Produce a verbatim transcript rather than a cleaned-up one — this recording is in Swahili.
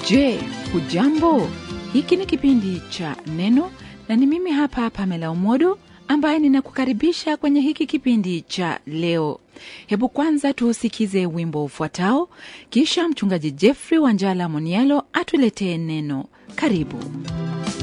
Je, hujambo? Hiki ni kipindi cha Neno na ni mimi hapa Pamela Omodo ambaye ninakukaribisha kwenye hiki kipindi cha leo. Hebu kwanza tuusikize wimbo ufuatao, kisha mchungaji Jeffrey Wanjala Monielo atuletee neno. Karibu.